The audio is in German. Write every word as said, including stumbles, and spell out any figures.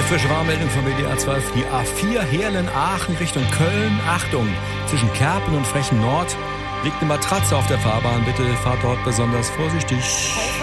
Frische Warnmeldung von B D A zwölf. Die A vier Heerlen-Aachen Richtung Köln. Achtung, zwischen Kerpen und Frechen Nord liegt eine Matratze auf der Fahrbahn. Bitte fahrt dort besonders vorsichtig.